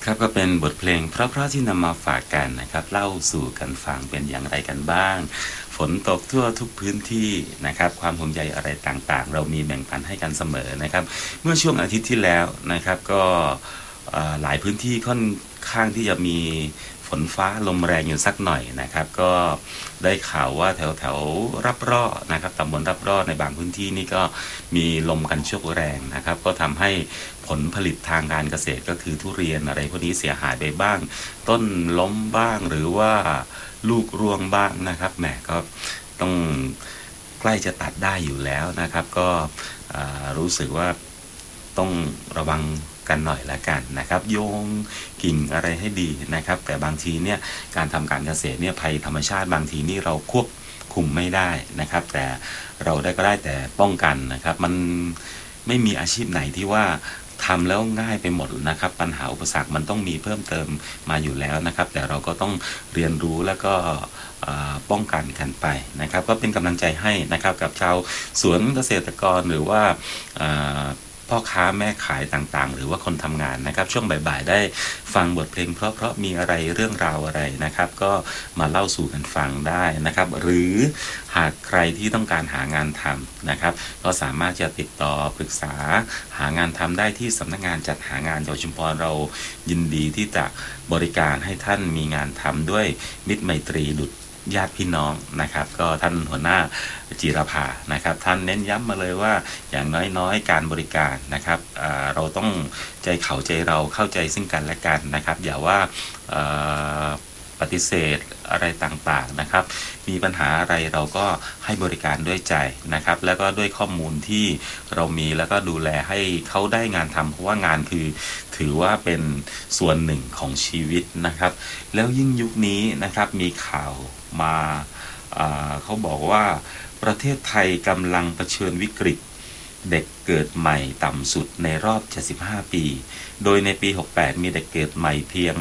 ครับก็เป็นบทเพลงเพราะๆที่นำมาฝากกันนะครับเล่าสู่กันฟังเป็นอย่างไรกันบ้างฝนตกทั่วทุกพื้นที่นะครับความห่วงใยอะไรต่างๆเรามีแบ่งปันให้กันเสมอนะครับเมื่อช่วงอาทิตย์ที่แล้วนะครับก็หลายพื้นที่ค่อนข้างที่จะมีฝนฟ้าลมแรงอยู่สักหน่อยนะครับก็ได้ข่าวว่าแถวรับร่อนะครับตำบลรับร่อในบางพื้นที่นี่ก็มีลมกันโชกแรงนะครับก็ทำให้ผลผลิตทางการเกษตรก็คือทุเรียนอะไรพวกนี้เสียหายไปบ้างต้นล้มบ้างหรือว่าลูกร่วงบ้างนะครับแหมก็ต้องใกล้จะตัดได้อยู่แล้วนะครับก็รู้สึกว่าต้องระวังกันหน่อยละกันนะครับโยงกิ่งอะไรให้ดีนะครับแต่บางทีเนี่ยการทำการเกษตรเนี่ยภัยธรรมชาติบางทีนี่เราควบคุมไม่ได้นะครับแต่เราก็ได้แต่ป้องกันนะครับมันไม่มีอาชีพไหนที่ว่าทำแล้วง่ายไปหมดนะครับปัญหาอุปสรรคมันต้องมีเพิ่มเติมมาอยู่แล้วนะครับแต่เราก็ต้องเรียนรู้แล้วก็ป้องกันกันไปนะครับก็เป็นกำลังใจให้นะครับกับชาวสวนเกษตรกรหรือว่าพ่อค้าแม่ขายต่างๆหรือว่าคนทำงานนะครับช่วงบ่ายๆได้ฟังบทเพลงเพราะมีอะไรเรื่องราวอะไรนะครับก็มาเล่าสู่กันฟังได้นะครับหรือหากใครที่ต้องการหางานทำนะครับก็สามารถจะติดต่อปรึกษาหางานทำได้ที่สำนักงานจัดหางานจังหวัดชุมพรเรายินดีที่จะบริการให้ท่านมีงานทำด้วยมิตรไมตรีดุจญาติพี่น้องนะครับก็ท่านหัวหน้าจิรภานะครับท่านเน้นย้ำมาเลยว่าอย่างน้อยๆการบริการนะครับเราต้องใจเขาใจเราเข้าใจซึ่งกันและกันนะครับอย่าว่าปฏิเสธอะไรต่างๆนะครับมีปัญหาอะไรเราก็ให้บริการด้วยใจนะครับแล้วก็ด้วยข้อมูลที่เรามีแล้วก็ดูแลให้เขาได้งานทำเพราะว่างานคือถือว่าเป็นส่วนหนึ่งของชีวิตนะครับแล้วยิ่งยุคนี้นะครับมีข่าวมาเขาบอกว่าประเทศไทยกำลังเผชิญวิกฤตเด็กเกิดใหม่ต่ำสุดในรอบ75ปีโดยในปี68มีเด็กเกิดใหม่เพียง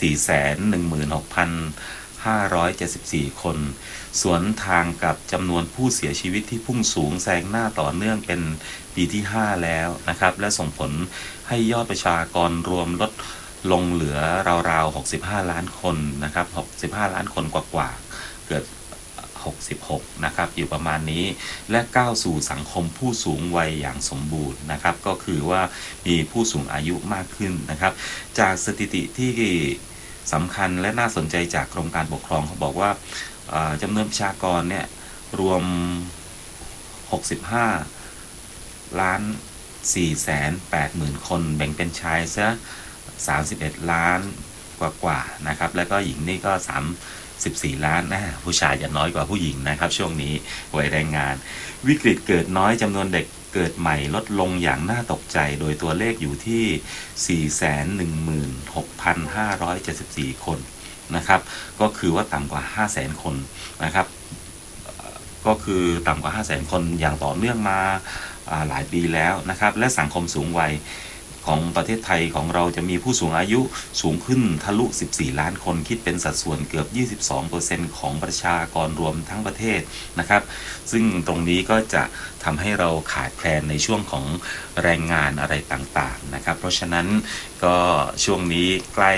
416,574 คนสวนทางกับจำนวนผู้เสียชีวิตที่พุ่งสูงแซงหน้าต่อเนื่องเป็นปีที่5แล้วนะครับและส่งผลให้ยอดประชากรรวมลดลงเหลือราวๆ65ล้านคนนะครับ65ล้านคนกว่าๆเกิด66นะครับอยู่ประมาณนี้และก้าวสู่สังคมผู้สูงวัยอย่างสมบูรณ์นะครับก็คือว่ามีผู้สูงอายุมากขึ้นนะครับจากสถิติที่สำคัญและน่าสนใจจากกรมการปกครองเขาบอกว่าจำนวนประชากรเนี่ยรวม65ล้าน480,000 คนแบ่งเป็นชายซะ31ล้านกว่านะครับแล้วก็หญิงนี่ก็14ล้านผู้ชายจะน้อยกว่าผู้หญิงนะครับช่วงนี้วัยแรงงานวิกฤตเกิดน้อยจำนวนเด็กเกิดใหม่ลดลงอย่างน่าตกใจโดยตัวเลขอยู่ที่ 416,574 คนนะครับก็คือว่าต่ำกว่า 500,000 คนนะครับก็คือต่ำกว่า 500,000 คนอย่างต่อเนื่องมาหลายปีแล้วนะครับและสังคมสูงวัยของประเทศไทยของเราจะมีผู้สูงอายุสูงขึ้นทะลุ14ล้านคนคิดเป็นสัดส่วนเกือบ 22% ของประชากรรวมทั้งประเทศนะครับซึ่งตรงนี้ก็จะทำให้เราขาดแคลนในช่วงของแรงงานอะไรต่างๆนะครับเพราะฉะนั้นก็ช่วงนี้ใกล้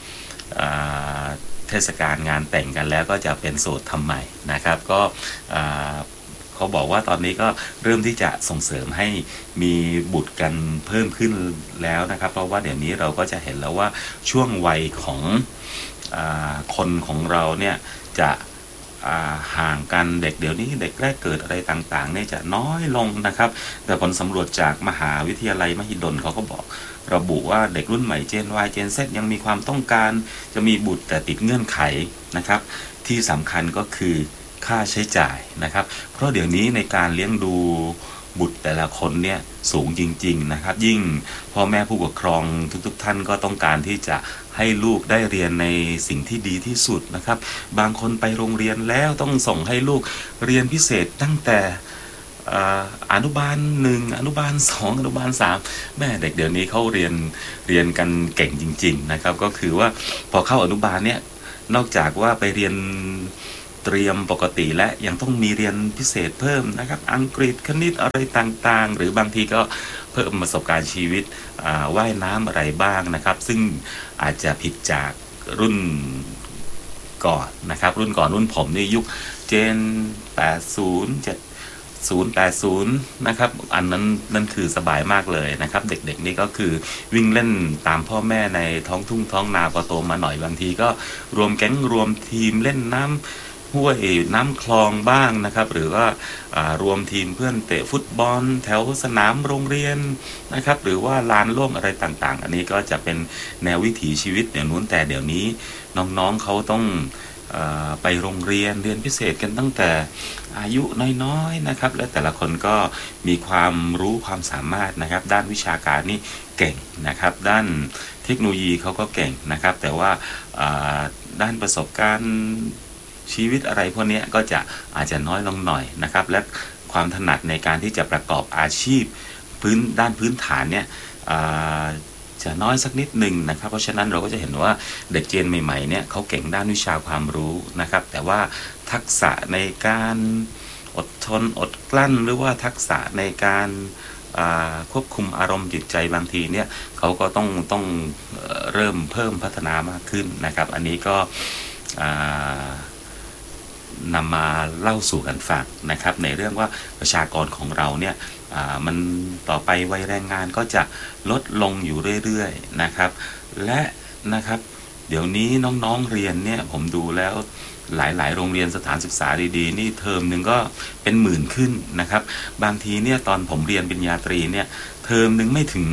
เทศกาลงานแต่งกันแล้วก็จะเป็นโสดทำใหม่นะครับก็เขาบอกว่าตอนนี้ก็เริ่มที่จะส่งเสริมให้มีบุตรกันเพิ่มขึ้นแล้วนะครับเพราะว่าเดี๋ยวนี้เราก็จะเห็นแล้วว่าช่วงวัยของคนของเราเนี่ยจะห่างกันเด็กเดี๋ยวนี้เด็กแรกเกิดอะไรต่างๆเนี่ยจะน้อยลงนะครับแต่ผลสำรวจจากมหาวิทยาลัยมหิดลเขาก็บอกระบุว่าเด็กรุ่นใหม่ Gen Y Gen Z ยังมีความต้องการจะมีบุตรแต่ติดเงื่อนไขนะครับที่สำคัญก็คือค่าใช้จ่ายนะครับเพราะเดี๋ยวนี้ในการเลี้ยงดูบุตรแต่ละคนเนี่ยสูงจริงๆนะครับยิ่งพ่อแม่ผู้ปกครองทุกท่านก็ต้องการที่จะให้ลูกได้เรียนในสิ่งที่ดีที่สุดนะครับบางคนไปโรงเรียนแล้วต้องส่งให้ลูกเรียนพิเศษตั้งแต่อนุบาล1อนุบาล2อนุบาล3แม่เด็กเดี๋ยวนี้เขาเรียนกันเก่งจริงๆนะครับก็คือว่าพอเข้าอนุบาลเนี่ยนอกจากว่าไปเรียนเตรียมปกติและยังต้องมีเรียนพิเศษเพิ่มนะครับอังกฤษคณิตอะไรต่างๆหรือบางทีก็พิ่มประสบการณ์ชีวิตว่ายน้ำอะไรบ้างนะครับซึ่งอาจจะผิดจากรุ่นก่อนนะครับรุ่นก่อนรุ่นผมนี่ยุคเจน80 7080นะครับอันนั้นนั่นคือสบายมากเลยนะครับเด็กๆนี่ก็คือวิ่งเล่นตามพ่อแม่ในท้องทุ่งท้องนาพอโตมาหน่อยบางทีก็รวมแก๊งรวมทีมเล่นน้ำห้วยน้ำคลองบ้างนะครับหรือว่ารวมทีมเพื่อนเตะฟุตบอลแถวสนามโรงเรียนนะครับหรือว่าลานโล่งอะไรต่างๆอันนี้ก็จะเป็นแนววิถีชีวิตอย่างนู้นแต่เดี๋ยวนี้น้องๆเขาต้องไปโรงเรียนพิเศษกันตั้งแต่อายุน้อยๆนะครับและแต่ละคนก็มีความรู้ความสามารถนะครับด้านวิชาการนี่เก่งนะครับด้านเทคโนโลยีเขาก็เก่งนะครับแต่ว่าด้านประสบการณ์ชีวิตอะไรพวกนี้ก็จะอาจจะน้อยลงหน่อยนะครับและความถนัดในการที่จะประกอบอาชีพด้านพื้นฐานเนี่ยจะน้อยสักนิดหนึ่งนะครับเพราะฉะนั้นเราก็จะเห็นว่าเด็กเจนใหม่ๆเนี่ยเขาเก่งด้านวิชาความรู้นะครับแต่ว่าทักษะในการอดทนอดกลั้นหรือว่าทักษะในการควบคุมอารมณ์จิตใจบางทีเนี่ยเขาก็ต้องเริ่มเพิ่มพัฒนามากขึ้นนะครับอันนี้ก็นำมาเล่าสู่กันฟังนะครับในเรื่องว่าประชากรของเราเนี่ยมันต่อไปวัยแรงงานก็จะลดลงอยู่เรื่อยๆนะครับและนะครับเดี๋ยวนี้น้องๆเรียนเนี่ยผมดูแล้วหลายๆโรงเรียนสถานศึกษาดีๆนี่เทอมหนึ่งก็เป็นหมื่นขึ้นนะครับบางทีเนี่ยตอนผมเรียนปริญญาตรีเนี่ยเทอมหนึ่งไม่ถึง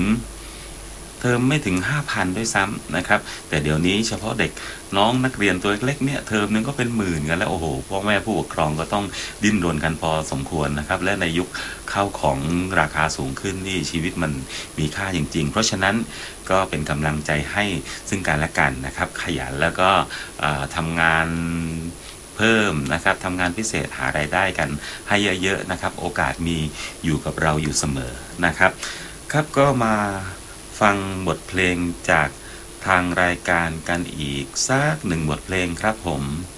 5,000 ด้วยซ้ำนะครับแต่เดี๋ยวนี้เฉพาะเด็กน้องนักเรียนตัวเล็กๆเนี่ยเทอมนึงก็เป็นหมื่นกันแล้วโอ้โหพ่อแม่ผู้ปกครองก็ต้องดิ้นรนกันพอสมควรนะครับและในยุคข้าวของราคาสูงขึ้นนี่ชีวิตมันมีค่าจริงๆเพราะฉะนั้นก็เป็นกำลังใจให้ซึ่งกันและกันนะครับขยันแล้วก็ทำงานเพิ่มนะครับทำงานพิเศษหารายได้กันให้เยอะๆนะครับโอกาสมีอยู่กับเราอยู่เสมอนะครับครับก็มาฟังบทเพลงจากทางรายการกันอีกสักหนึ่งบทเพลงครับผม